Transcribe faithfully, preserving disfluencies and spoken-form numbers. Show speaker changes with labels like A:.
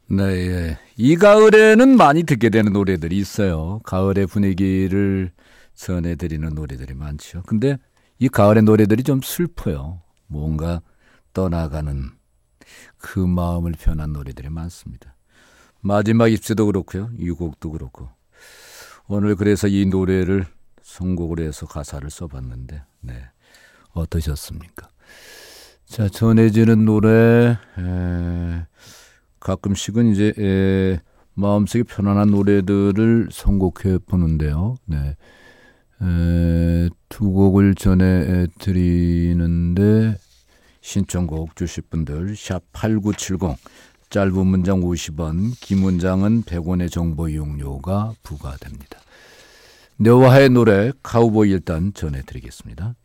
A: 네, 예. 이 가을에는 많이 듣게 되는 노래들이 있어요. 가을의 분위기를 전해드리는 노래들이 많죠. 근데 이 가을의 노래들이 좀 슬퍼요. 뭔가 떠나가는 그 마음을 표현한 노래들이 많습니다. 마지막 입시도 그렇고요. 이 곡도 그렇고. 오늘 그래서 이 노래를 선곡을 해서 가사를 써봤는데 네, 어떠셨습니까? 자, 전해지는 노래 에, 가끔씩은 이제 에, 마음속에 편안한 노래들을 선곡해 보는데요. 네, 에, 두 곡을 전해드리는데 신청곡 주실 분들 샵 팔구칠공 짧은 문장 오십 원, 긴 문장은 백 원의 정보 이용료가 부과됩니다. 네오하의 노래 카우보이 일단 전해드리겠습니다.